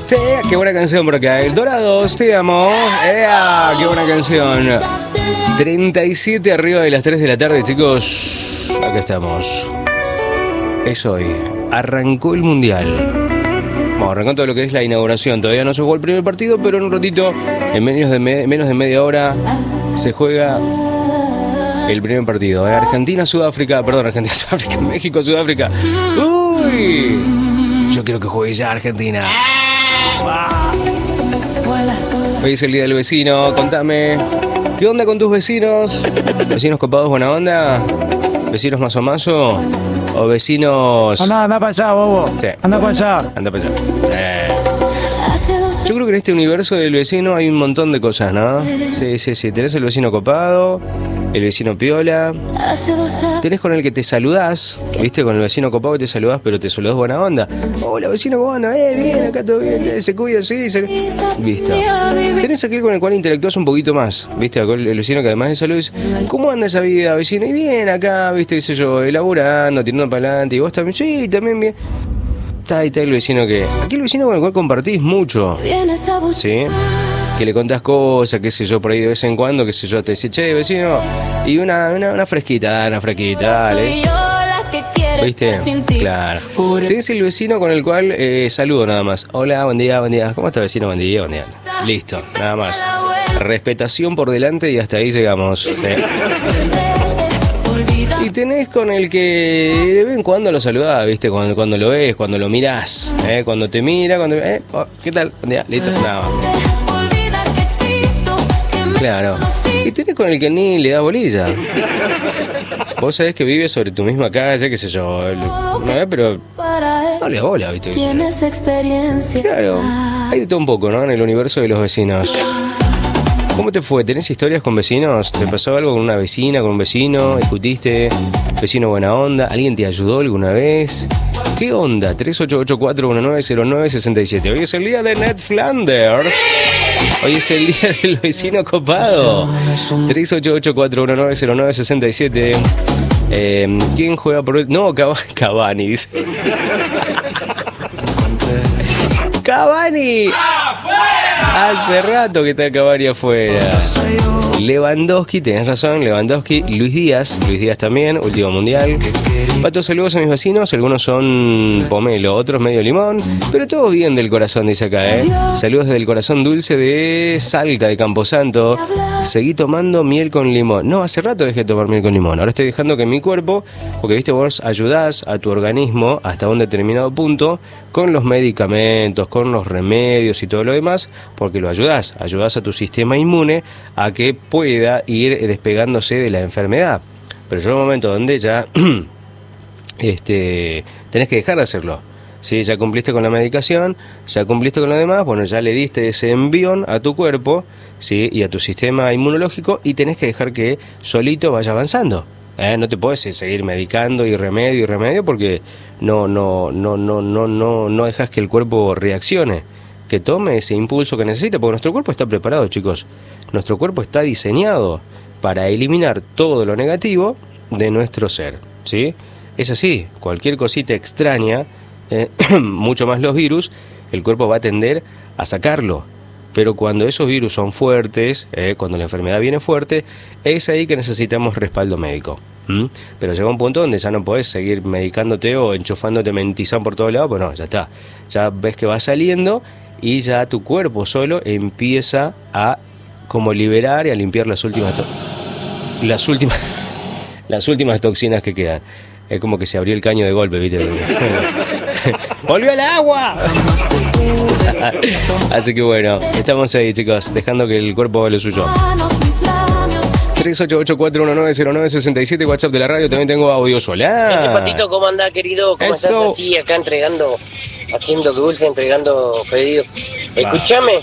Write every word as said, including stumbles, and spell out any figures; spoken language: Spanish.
Este, qué buena canción por acá. El Dorados, te amo. ¡Ea! Qué buena canción. treinta y siete arriba de las tres de la tarde, chicos. Acá estamos. Es hoy. Arrancó el Mundial. Bueno, arrancó todo lo que es la inauguración. Todavía no se jugó el primer partido, pero en un ratito, en menos de, me- menos de media hora, se juega el primer partido. ¿eh? Argentina, Sudáfrica. Perdón, Argentina, Sudáfrica. México, Sudáfrica. ¡Uy! Yo quiero que juegue ya Argentina. Hoy es el día del vecino. Contame, ¿qué onda con tus vecinos? ¿Vecinos copados, buena onda? ¿Vecinos mazo mazo? ¿O vecinos...? Anda, anda para allá, bobo. Sí. Anda para allá. Anda para allá. Eh. Yo creo que en este universo del vecino hay un montón de cosas, ¿no? Sí, sí, sí. Tenés el vecino copado, el vecino piola. Tenés con el que te saludás, ¿viste? Con el vecino copado que te saludás, pero te saludás buena onda. Hola, vecino, ¿cómo anda? Eh, bien, acá todo bien. Se cuida, sí. Se... Listo. Tenés aquel con el cual interactúas un poquito más, ¿viste? El vecino que además de salud es, ¿cómo anda esa vida, vecino? Y bien, acá, ¿viste? Qué sé yo, elaborando, tirando para adelante. Y vos también, sí, también bien. Está ahí está el vecino que... Aquel vecino con el cual compartís mucho, ¿sí? Que le contás cosas, qué sé yo, por ahí de vez en cuando, qué sé yo, te dice, che, vecino, y una, una, una fresquita, una fresquita, dale. ¿Viste? Claro. Tenés el vecino con el cual eh, saludo nada más. Hola, buen día, buen día. ¿Cómo está, vecino? Buen día, buen día. Listo, nada más. Respetación por delante y hasta ahí llegamos. ¿eh? Y tenés con el que de vez en cuando lo saludás, ¿viste? Cuando, cuando lo ves, cuando lo mirás, ¿eh? Cuando te mira, cuando... Eh, oh, ¿qué tal? Buen día, listo, nada más. Claro. Y tenés con el que ni le da bolilla. Vos sabés que vive sobre tu misma calle, qué sé yo. No, pero no le da bola, ¿viste? Tienes experiencia. Claro. Hay de todo un poco, ¿no? En el universo de los vecinos. ¿Cómo te fue? ¿Tenés historias con vecinos? ¿Te pasó algo con una vecina, con un vecino? ¿Discutiste? ¿Vecino buena onda? ¿Alguien te ayudó alguna vez? ¿Qué onda? tres ocho ocho cuatro uno nueve cero nueve seis siete. Hoy es el día de Ned Flanders. Hoy es el día del vecino copado. tres ocho ocho cuatro uno nueve cero nueve seis siete. Eh, ¿Quién juega por...? No, Cavani, Cavani dice. ¡Cavani! Hace rato que está Cavani afuera. Lewandowski, tenés razón, Lewandowski. Luis Díaz, Luis Díaz también, último mundial. Pato, saludos a mis vecinos, algunos son pomelo, otros medio limón, pero todos bien del corazón, dice acá, ¿eh? Saludos desde el corazón dulce de Salta, de Camposanto. Seguí tomando miel con limón. No, hace rato dejé de tomar miel con limón. Ahora estoy dejando que mi cuerpo, porque viste, vos ayudás a tu organismo hasta un determinado punto con los medicamentos, con los remedios y todo lo demás, porque lo ayudás, ayudás a tu sistema inmune a que pueda ir despegándose de la enfermedad. Pero llega un momento donde ya este, tenés que dejar de hacerlo. ¿Sí? Ya cumpliste con la medicación, ya cumpliste con lo demás, bueno, ya le diste ese envión a tu cuerpo, ¿sí? Y a tu sistema inmunológico, y tenés que dejar que solito vaya avanzando. ¿Eh? No te puedes seguir medicando y remedio y remedio porque no, no, no, no, no, no, no dejas que el cuerpo reaccione, que tome ese impulso que necesita, porque nuestro cuerpo está preparado, chicos. Nuestro cuerpo está diseñado para eliminar todo lo negativo de nuestro ser, ¿sí? Es así, cualquier cosita extraña, eh, mucho más los virus, el cuerpo va a tender a sacarlo. Pero cuando esos virus son fuertes, eh, cuando la enfermedad viene fuerte, es ahí que necesitamos respaldo médico. ¿Mm? Pero llega un punto donde ya no podés seguir medicándote o enchufándote mentizán por todos lados, pues no, ya está. Ya ves que va saliendo y ya tu cuerpo solo empieza a como liberar y a limpiar las últimas to- las últimas las últimas toxinas que quedan. Es como que se abrió el caño de golpe, ¿viste? ¡Volvió al agua! Así que bueno, estamos ahí, chicos, dejando que el cuerpo haga lo suyo. tres ocho ocho cuatro uno nueve cero nueve seis siete, WhatsApp de la radio, también tengo audio solar. Ese Patito, ¿cómo anda, querido? ¿Cómo Eso. estás así acá entregando, haciendo dulce, entregando pedidos? Escúchame,